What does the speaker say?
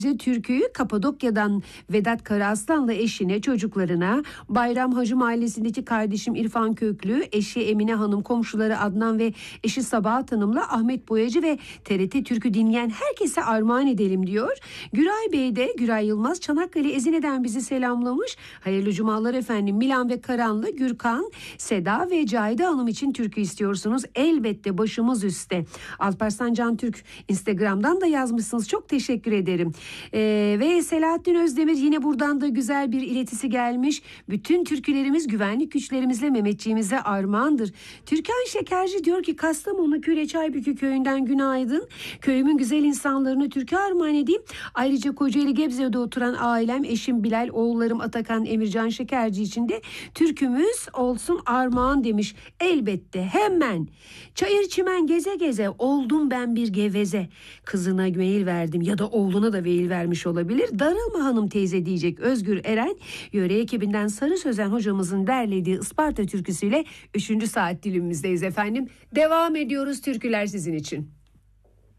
Türküyü Kapadokya'dan Vedat Karaaslan'la eşine, çocuklarına, Bayram Hacı Mahallesi'ndeki kardeşim İrfan Köklü, eşi Emine Hanım, komşuları Adnan ve eşi Sabahat Hanım'la Ahmet Boyacı ve TRT Türkü dinleyen herkese armağan edelim diyor. Güray Bey de, Güray Yılmaz, Çanakkale Ezine'den bizi selamlamış. Hayırlı cumalar efendim. Milan ve Karanlı, Gürkan, Seda ve Cahide Hanım için türkü istiyorsunuz. Elbette, başımız üstte. Alparslan Can Türk Instagram'dan da yazmışsınız. Çok teşekkür ederim. Ve Selahattin Özdemir yine buradan da güzel bir iletisi gelmiş. Bütün türkülerimiz güvenlik güçlerimizle Mehmetçiğimize armağandır. Türkan Şekerci diyor ki Kastamonu Küreçaybükü köyünden günaydın. Köyümün güzel insanlarını türkü armağan edeyim. Ayrıca Kocaeli Gebze'de oturan ailem, eşim Bilal, oğullarım Atakan, Emircan Şekerci için de türkümüz olsun armağan demiş. Elbette, hemen. Çayır çimen geze geze oldum ben bir geveze. Kızına mail verdim ya da oğluna da mail vermiş olabilir. Darılma hanım teyze diyecek Özgür Eren. Yöre ekibinden Sarı Sözen hocamızın derlediği Isparta türküsüyle 3. saat dilimimizdeyiz efendim. Devam ediyoruz, türküler sizin için.